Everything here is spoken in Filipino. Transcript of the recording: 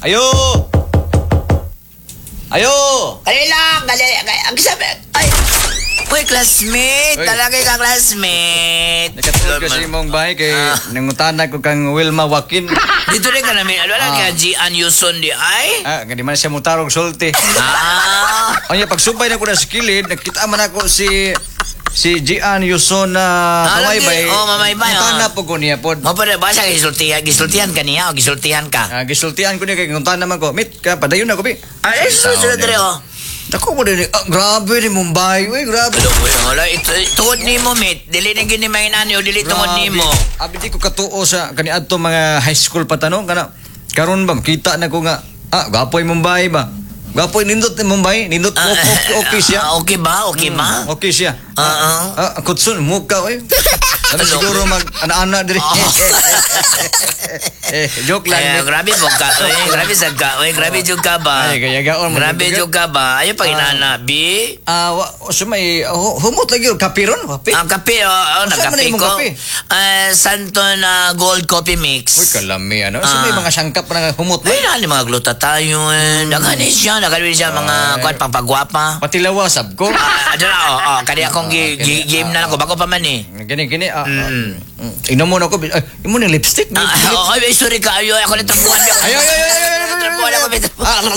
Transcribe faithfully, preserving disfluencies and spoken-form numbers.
Ayo! Ayo! Dali lang, dali. Ang sabi, ay. Uy, classmate. Uy. Talaga ka, classmate. Nakatulog kasi mong bahay kay Ah. nangutana ko kang Wilma Joaquin. Dito rin ka namin. Ano lang Ah. kaya Gian Yuson di ay? Ah, hindi man siya mutarong sulti. Ah. Anya pagsubay na ko na sa kilid, nakita man ako si si Gian Yuson na Ah, Mamaybay. lagi. Oh, Mamaybay, Nangutana ah. po ko niya po. Mo pa rin ba siya gisultihan? Gisultihan ka niya o gisultihan ka? Ah, gisultian ko niya kay nangutana naman ko. Mit ka padayon ako bi. Ay, susunod rin oh. Ako mo din. Ah, grabe ni Mumbai. Uy, grabe. Alam mo yun, wala. Ito, tungod ni mo, mate. Dili na gini may nani o dili tungod ni mo. Abi di ko katuo sa kaniadto mga high school pa tanong kana. Karon ba kita na ko nga ah gapoy Mumbai ba? Gapoy nindot ni Mumbai, nindot Ah, okay, okay siya. ah, okay ba? Okay ba? Mm, okay siya. Ah, Ah, kutsun muka oy. Ano Ano? siguro mag ana-ana diri. Oh. eh, joke lang. Ay, Mit. grabe mo ka. Oy, grabe sa ka. Oy, grabe jud ka ba? Ay, kaya gaon mo. Grabe jud ka ba? Ayo pa inana, bi. Ah, wa sumay uh, humot lagi yung kapiron, kape. Ang kape, oh, oh Saan man nagkape imong ko. kape? Ah, Santo na Gold Coffee Mix. Uy, kalami ano. Sumay Ah. mga sangkap na humot Ay, na. nani mga glutatayon. Daghanin siya, daghanin siya mga Ay. kwan pangpagwapa. Pati lawa sab ko. Ah, adyan na, oh, oh, kani akong gi- Ah, kani- gi- game na ah, ako, bago pa man eh. Gini gini ah. ah, Mm. mm. Inom mo na ako. Ay, imo ni lipstick. Ah, oh, ay, sorry ka, ayo, ako na tapuan. Ayo, ayo, ayo, ayo, ayo, ayo, Tapuan ako, Ah,